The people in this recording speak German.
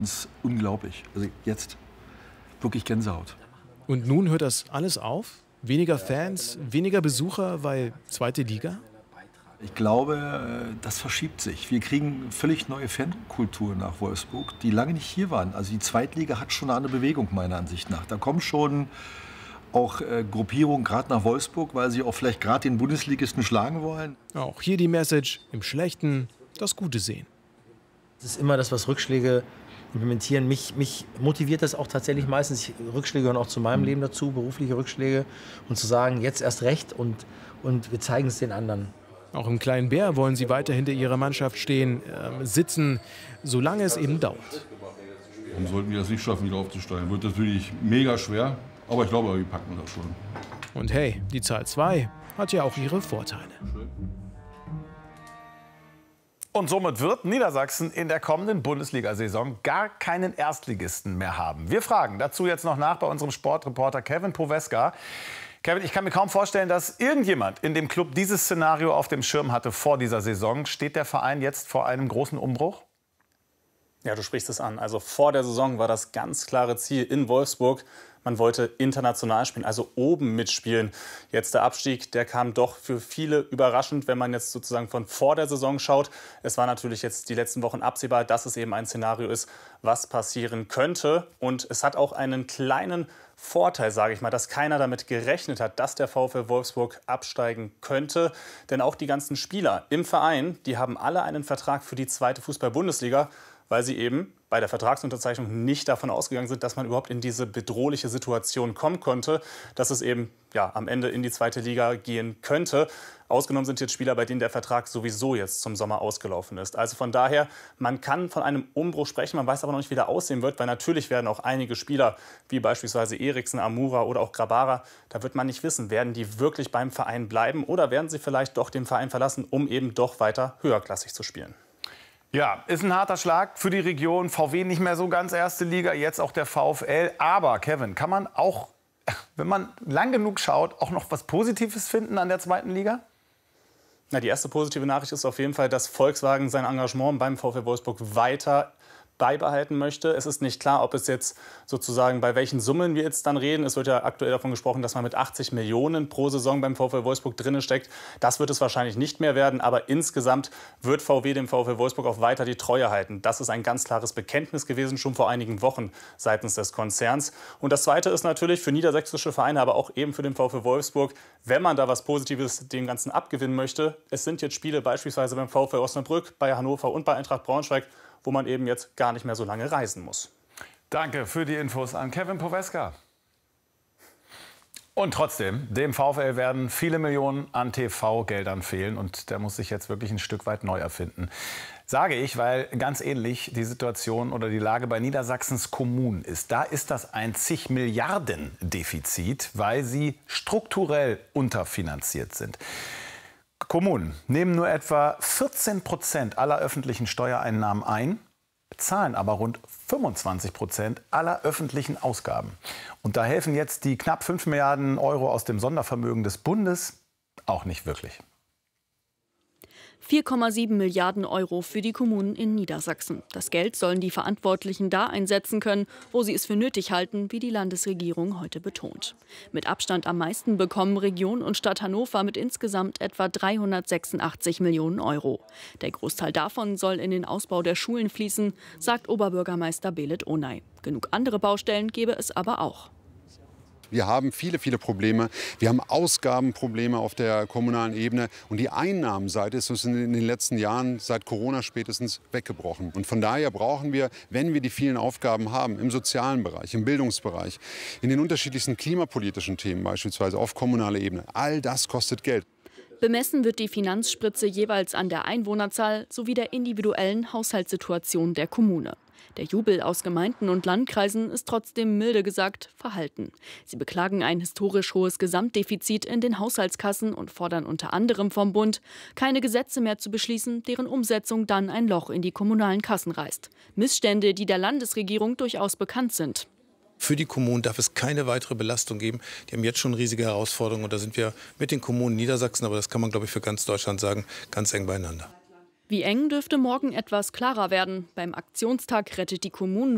Das ist unglaublich. Also jetzt wirklich Gänsehaut. Und nun hört das alles auf? Weniger Fans, weniger Besucher, weil zweite Liga? Ich glaube, das verschiebt sich. Wir kriegen völlig neue Fankultur nach Wolfsburg, die lange nicht hier waren. Also die Zweitliga hat schon eine andere Bewegung, meiner Ansicht nach. Da kommen schon auch Gruppierungen gerade nach Wolfsburg, weil sie auch vielleicht gerade den Bundesligisten schlagen wollen. Auch hier die Message, im Schlechten das Gute sehen. Es ist immer das, was Rückschläge implementieren. Mich motiviert das auch tatsächlich meistens. Rückschläge gehören auch zu meinem Leben dazu, berufliche Rückschläge. Und zu sagen, jetzt erst recht und wir zeigen es den anderen. Auch im Kleinen Bär wollen sie weiter hinter ihrer Mannschaft stehen, sitzen, solange es eben dauert. Warum sollten wir das nicht schaffen, wieder aufzusteigen? Wird natürlich mega schwer, aber ich glaube, wir packen das schon. Und hey, die Zahl 2 hat ja auch ihre Vorteile. Und somit wird Niedersachsen in der kommenden Bundesliga-Saison gar keinen Erstligisten mehr haben. Wir fragen dazu jetzt noch nach bei unserem Sportreporter Kevin Poweska. Kevin, ich kann mir kaum vorstellen, dass irgendjemand in dem Club dieses Szenario auf dem Schirm hatte vor dieser Saison. Steht der Verein jetzt vor einem großen Umbruch? Ja, du sprichst es an. Also vor der Saison war das ganz klare Ziel in Wolfsburg. Man wollte international spielen, also oben mitspielen. Jetzt der Abstieg, der kam doch für viele überraschend, wenn man jetzt sozusagen von vor der Saison schaut. Es war natürlich jetzt die letzten Wochen absehbar, dass es eben ein Szenario ist, was passieren könnte. Und es hat auch einen kleinen Vorteil, sage ich mal, dass keiner damit gerechnet hat, dass der VfL Wolfsburg absteigen könnte. Denn auch die ganzen Spieler im Verein, die haben alle einen Vertrag für die zweite Fußball-Bundesliga, weil sie eben bei der Vertragsunterzeichnung nicht davon ausgegangen sind, dass man überhaupt in diese bedrohliche Situation kommen konnte, dass es eben am Ende in die zweite Liga gehen könnte. Ausgenommen sind jetzt Spieler, bei denen der Vertrag sowieso jetzt zum Sommer ausgelaufen ist. Also von daher, man kann von einem Umbruch sprechen, man weiß aber noch nicht, wie der aussehen wird, weil natürlich werden auch einige Spieler, wie beispielsweise Eriksen, Amura oder auch Grabara, da wird man nicht wissen, werden die wirklich beim Verein bleiben oder werden sie vielleicht doch den Verein verlassen, um eben doch weiter höherklassig zu spielen. Ja, ist ein harter Schlag für die Region. VW nicht mehr so ganz erste Liga, jetzt auch der VfL. Aber, Kevin, kann man auch, wenn man lang genug schaut, auch noch was Positives finden an der zweiten Liga? Na, die erste positive Nachricht ist auf jeden Fall, dass Volkswagen sein Engagement beim VfL Wolfsburg weiter beibehalten möchte. Es ist nicht klar, ob es jetzt sozusagen bei welchen Summen wir jetzt dann reden. Es wird ja aktuell davon gesprochen, dass man mit 80 Millionen pro Saison beim VfL Wolfsburg drin steckt. Das wird es wahrscheinlich nicht mehr werden, aber insgesamt wird VW dem VfL Wolfsburg auch weiter die Treue halten. Das ist ein ganz klares Bekenntnis gewesen, schon vor einigen Wochen seitens des Konzerns. Und das Zweite ist natürlich für niedersächsische Vereine, aber auch eben für den VfL Wolfsburg, wenn man da was Positives dem Ganzen abgewinnen möchte. Es sind jetzt Spiele beispielsweise beim VfL Osnabrück, bei Hannover und bei Eintracht Braunschweig, wo man eben jetzt gar nicht mehr so lange reisen muss. Danke für die Infos an Kevin Poweska. Und trotzdem, dem VfL werden viele Millionen an TV-Geldern fehlen und der muss sich jetzt wirklich ein Stück weit neu erfinden. Sage ich, weil ganz ähnlich die Situation oder die Lage bei Niedersachsens Kommunen ist. Da ist das ein zig Milliarden Defizit, weil sie strukturell unterfinanziert sind. Kommunen nehmen nur etwa 14% aller öffentlichen Steuereinnahmen ein, zahlen aber rund 25% aller öffentlichen Ausgaben. Und da helfen jetzt die knapp 5 Milliarden Euro aus dem Sondervermögen des Bundes auch nicht wirklich. 4,7 Milliarden Euro für die Kommunen in Niedersachsen. Das Geld sollen die Verantwortlichen da einsetzen können, wo sie es für nötig halten, wie die Landesregierung heute betont. Mit Abstand am meisten bekommen Region und Stadt Hannover mit insgesamt etwa 386 Millionen Euro. Der Großteil davon soll in den Ausbau der Schulen fließen, sagt Oberbürgermeister Belit Onay. Genug andere Baustellen gäbe es aber auch. Wir haben viele Probleme. Wir haben Ausgabenprobleme auf der kommunalen Ebene. Und die Einnahmenseite ist uns in den letzten Jahren, seit Corona spätestens, weggebrochen. Und von daher brauchen wir, wenn wir die vielen Aufgaben haben, im sozialen Bereich, im Bildungsbereich, in den unterschiedlichsten klimapolitischen Themen beispielsweise auf kommunaler Ebene, all das kostet Geld. Bemessen wird die Finanzspritze jeweils an der Einwohnerzahl sowie der individuellen Haushaltssituation der Kommune. Der Jubel aus Gemeinden und Landkreisen ist trotzdem milde gesagt verhalten. Sie beklagen ein historisch hohes Gesamtdefizit in den Haushaltskassen und fordern unter anderem vom Bund, keine Gesetze mehr zu beschließen, deren Umsetzung dann ein Loch in die kommunalen Kassen reißt. Missstände, die der Landesregierung durchaus bekannt sind. Für die Kommunen darf es keine weitere Belastung geben. Die haben jetzt schon riesige Herausforderungen und da sind wir mit den Kommunen Niedersachsen, aber das kann man, glaube ich, für ganz Deutschland sagen, ganz eng beieinander. Wie eng dürfte morgen etwas klarer werden. Beim Aktionstag Rettet die Kommunen